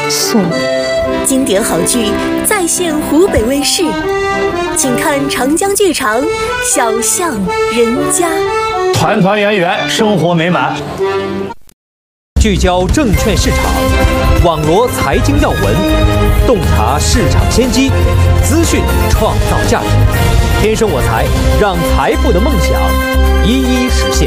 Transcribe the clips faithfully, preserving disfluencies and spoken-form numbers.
送。 经典好剧再现湖北卫视，请看长江剧场《小巷人家》， 团团圆圆，生活美满。 聚焦证券市场，网罗财经要闻，洞察市场先机，资讯创造价值。天生我材，让财富的梦想一一实现。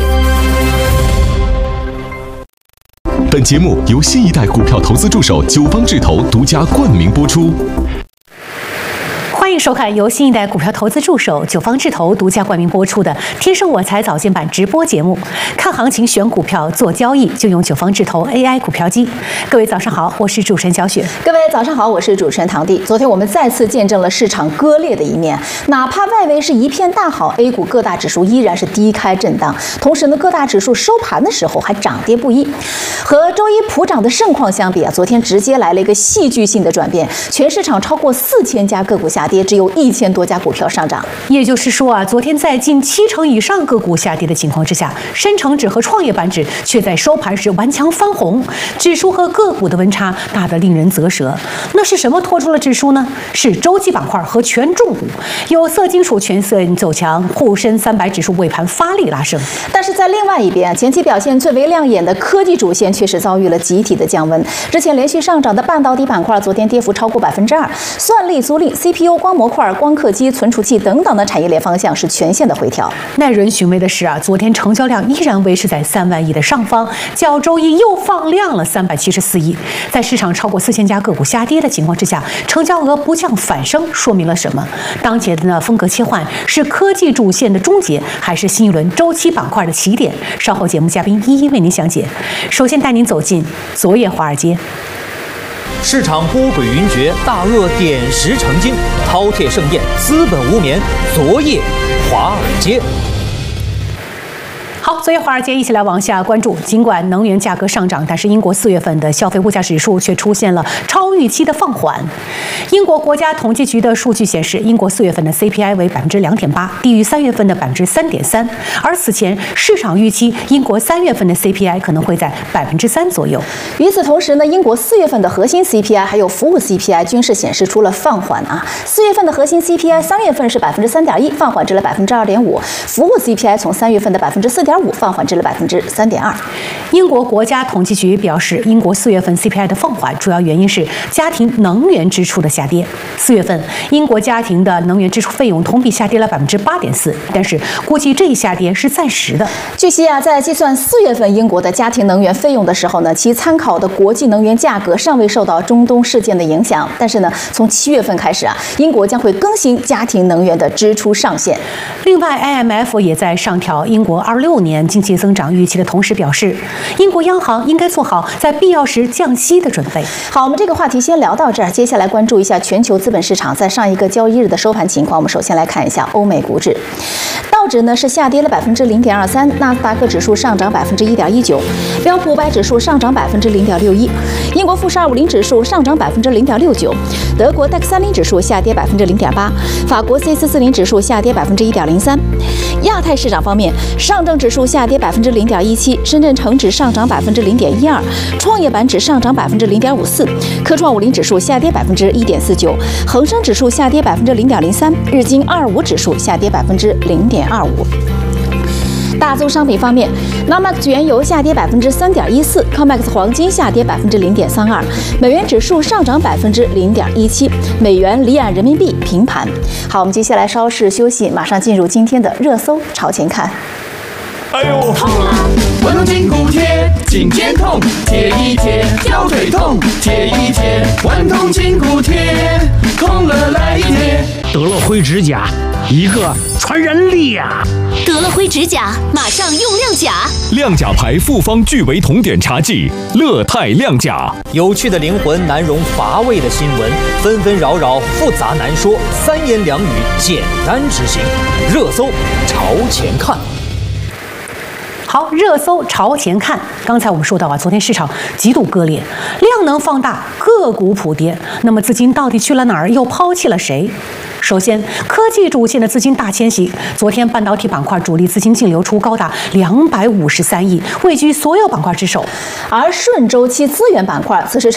本节目由新一代股票投资助手九方智投独家冠名播出。 欢迎收看由新一代股票投资助手九方智投独家冠名播出的《天生我材早间版》直播节目。看行情、选股票、做交易，就用九方智投 A I 股票机。各位早上好，我是主持人小雪。 各位早上好，我是主持人唐弟。昨天我们再次见证了市场割裂的一面，哪怕外围是一片大好 ，A 股各大指数依然是低开震荡。同时呢，各大指数收盘的时候还涨跌不一。和周一普涨的盛况相比啊，昨天直接来了一个戏剧性的转变，全市场超过四千家个股下跌。也只有一千多家股票上涨， 也就是说啊，昨天在近七成以上个股下跌的情况之下，深成指和创业板指却在收盘时顽强翻红，指数和个股的温差大得令人啧舌。那是什么拖住了指数呢？是周期板块和权重股，有色金属全线走强，沪深三百指数尾盘发力拉升。 但是在另外一边，前期表现最为亮眼的科技主线却是遭遇了集体的降温。之前连续上涨的半导体板块，昨天跌幅超过百分之二，算力、租赁、C P U、光模块、光刻机、存储器等等的产业链方向是全线的回调。 耐人寻味的是啊，昨天成交量依然维持在三万亿的上方，较周一又放量了三百七十四亿。在市场超过四千家个股下跌的情况之下，成交额不降反升，说明了什么？当前的呢风格切换是科技主线的终结，还是新一轮周期板块的起点？稍后节目嘉宾一一为您详解。首先带您走进昨夜华尔街。 市场波诡云谲，大鳄点石成金，饕餮盛宴，资本无眠。昨夜华尔街。 好，昨夜华尔街一起来往下关注。尽管能源价格上涨，但是英国四月份的消费物价指数却出现了超预期的放缓。英国国家统计局的数据显示，英国四月份的 C P I 为百分之两点八，低于三月份的百分之三点三。而此前市场预期英国三月份的 C P I 可能会在百分之三左右。 与此同时呢，英国四月份的核心 C P I 还有服务 C P I 均是显示出了放缓啊。四月份的核心 C P I 三月份是百分之三点一，放缓至了百分之二点五；服务 C P I 从三月份的百分之四点五放缓至了百分之三点二。 英国国家统计局表示，英国四月份 C P I 的放缓主要原因是家庭能源支出的下跌。四月份，英国家庭的能源支出费用同比下跌了百分之八点四，但是估计这一下跌是暂时的。 据悉啊，在计算四月份英国的家庭能源费用的时候呢，其参考的国际能源价格尚未受到中东事件的影响。但是呢，从七月份开始啊，英国将会更新家庭能源的支出上限。 另外 ，I M F 也在上调英国二六年经济增长预期的同时表示，英国央行应该做好在必要时降息的准备。 好，我们这个话题先聊到这儿，接下来关注一下全球资本市场在上一个交易日的收盘情况。我们首先来看一下欧美股指，道指呢是下跌了百分之零点二三，纳斯达克指数上涨百分之一点一九，标普五百指数上涨百分之零点六一，英国富时二五零指数上涨百分之零点六九，德国 D A X 三零指数下跌百分之零点八，法国 C 四四零指数下跌百分之一点零三。亚太市场方面，上证指数下跌百分之零点一七，深圳成指上涨百分之零点一二，创业板指上涨百分之零点五四，科创五零指数下跌百分之一点四九，恒生指数下跌百分之零点零三，日经二五指数下跌百分之零点二五。大宗商品方面 ，N Y M E X 原油下跌百分之三点一四 ，C O M E X 黄金下跌百分之零点三二，美元指数上涨百分之零点一七，美元离岸人民币平盘。好，我们接下来稍事休息，马上进入今天的热搜朝前看。 哎呦，痛啊！滚动筋骨贴，颈肩痛，贴一贴；腰腿痛，贴一贴。滚动筋骨贴，痛了来一贴。 得了灰指甲，一个传染力呀！ 得了灰指甲，马上用亮甲。 亮甲牌复方聚维酮碘茶剂，乐泰亮甲。 有趣的灵魂难容乏味的新闻，纷纷扰扰复杂难说，三言两语简单执行。热搜朝前看。 好，热搜朝前看。刚才我们说到啊，昨天市场极度割裂，量能放大，个股普跌。那么资金到底去了哪儿？又抛弃了谁？首先，科技主线的资金大迁徙。昨天半导体板块主力资金净流出高达两百五十三亿，位居所有板块之首。 而顺周期资源板块此时